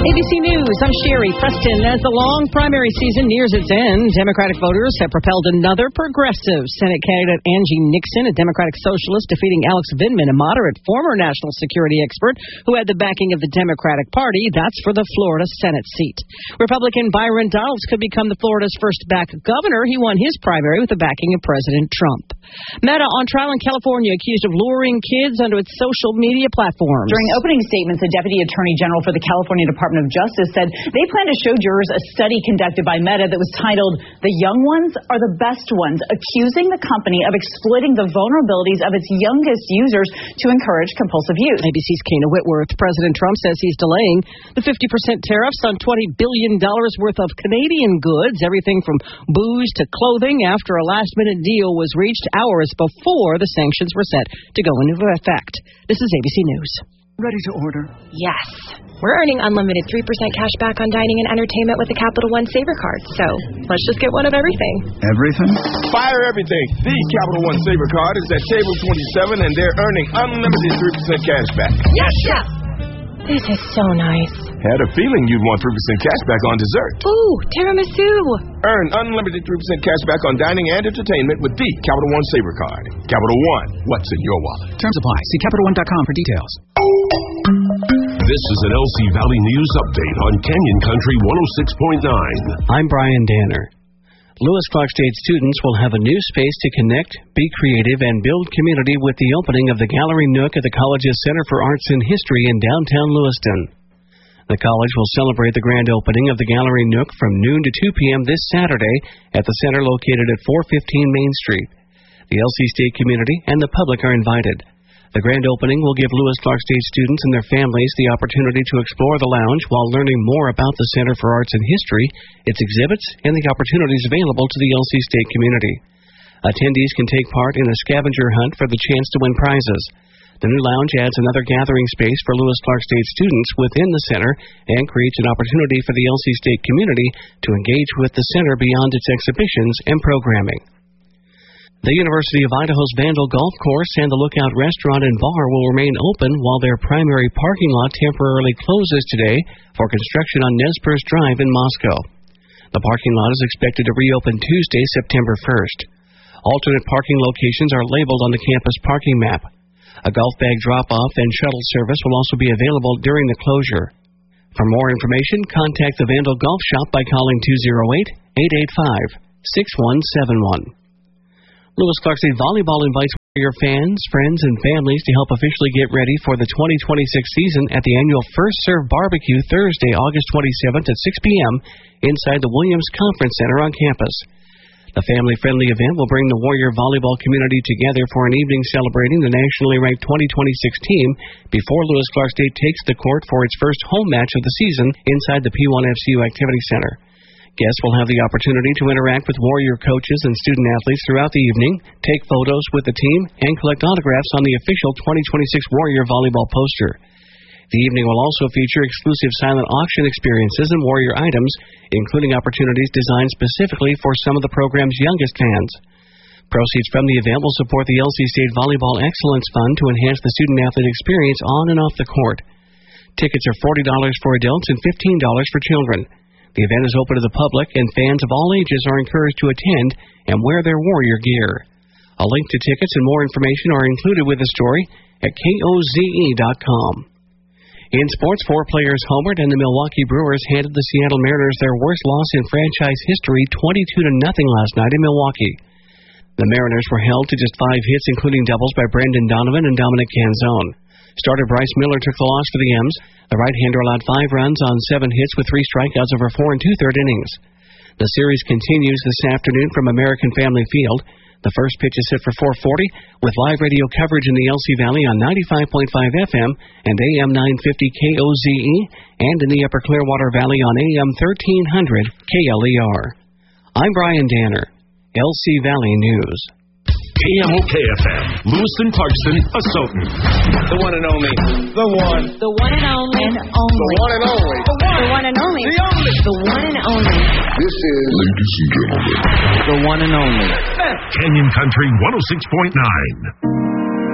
ABC News, I'm Sherry Preston. As the long primary season nears its end, Democratic voters have propelled another progressive. Senate candidate Angie Nixon, a Democratic socialist, defeating Alex Vindman, a moderate former national security expert who had the backing of the Democratic Party. That's for the Florida Senate seat. Republican Byron Donalds could become the Florida's first black governor. He won his primary with the backing of President Trump. Meta on trial in California, accused of luring kids onto its social media platforms. During opening statements, the Deputy Attorney General for the California Department of Justice said they plan to show jurors a study conducted by Meta that was titled "The Young Ones Are the Best Ones," accusing the company of exploiting the vulnerabilities of its youngest users to encourage compulsive use. ABC's Kana Whitworth. President Trump says he's delaying the 50% tariffs on $20 billion worth of Canadian goods, everything from booze to clothing, after a last-minute deal was reached hours before the sanctions were set to go into effect. This is ABC News. Ready to order? Yes. We're earning unlimited 3% cash back on dining and entertainment with the Capital One Saver Card. So let's just get one of everything. Everything? Fire everything. The Capital One Saver Card is at table 27, and they're earning unlimited 3% cash back. Yes, Chef! This is so nice. Had a feeling you'd want 3% cash back on dessert. Ooh, tiramisu. Earn unlimited 3% cash back on dining and entertainment with the Capital One Saver Card. Capital One, what's in your wallet? Terms apply. See CapitalOne.com for details. This is an LC Valley News update on Canyon Country 106.9. I'm Brian Danner. Lewis Clark State students will have a new space to connect, be creative, and build community with the opening of the Gallery Nook at the college's Center for Arts and History in downtown Lewiston. The college will celebrate the grand opening of the Gallery Nook from noon to 2 p.m. this Saturday at the center located at 415 Main Street. The LC State community and the public are invited. The grand opening will give Lewis Clark State students and their families the opportunity to explore the lounge while learning more about the Center for Arts and History, its exhibits, and the opportunities available to the LC State community. Attendees can take part in a scavenger hunt for the chance to win prizes. The new lounge adds another gathering space for Lewis Clark State students within the center and creates an opportunity for the LC State community to engage with the center beyond its exhibitions and programming. The University of Idaho's Vandal Golf Course and the Lookout Restaurant and Bar will remain open while their primary parking lot temporarily closes today for construction on Nez Perce Drive in Moscow. The parking lot is expected to reopen Tuesday, September 1st. Alternate parking locations are labeled on the campus parking map. A golf bag drop-off and shuttle service will also be available during the closure. For more information, contact the Vandal Golf Shop by calling 208-885-6171. Lewis Clark State Volleyball invites your fans, friends, and families to help officially get ready for the 2026 season at the annual First Serve Barbecue Thursday, August 27th at 6 p.m. inside the Williams Conference Center on campus. The family-friendly event will bring the Warrior volleyball community together for an evening celebrating the nationally ranked 2026 team before Lewis Clark State takes the court for its first home match of the season inside the P1FCU Activity Center. Guests will have the opportunity to interact with Warrior coaches and student-athletes throughout the evening, take photos with the team, and collect autographs on the official 2026 Warrior volleyball poster. The evening will also feature exclusive silent auction experiences and Warrior items, including opportunities designed specifically for some of the program's youngest fans. Proceeds from the event will support the LC State Volleyball Excellence Fund to enhance the student-athlete experience on and off the court. Tickets are $40 for adults and $15 for children. The event is open to the public, and fans of all ages are encouraged to attend and wear their Warrior gear. A link to tickets and more information are included with the story at KOZE.com. In sports, four players homered, and the Milwaukee Brewers handed the Seattle Mariners their worst loss in franchise history, 22-0 last night in Milwaukee. The Mariners were held to just 5 hits, including doubles by Brendan Donovan and Dominic Canzone. Starter Bryce Miller took the loss for the M's. The right-hander allowed 5 runs on 7 hits with 3 strikeouts over 4 2/3 innings. The series continues this afternoon from American Family Field. The first pitch is set for 4:40 with live radio coverage in the LC Valley on 95.5 FM and AM 950 KOZE and in the Upper Clearwater Valley on AM 1300 KLER. I'm Brian Danner, LC Valley News. KMOK-FM, Lewiston, Clarkston, Asotin. The one and only. The one. The one and only. The one and only. The one and only. The only. The one and only. This is, ladies and gentlemen, The one and only. Canyon Country 106.9.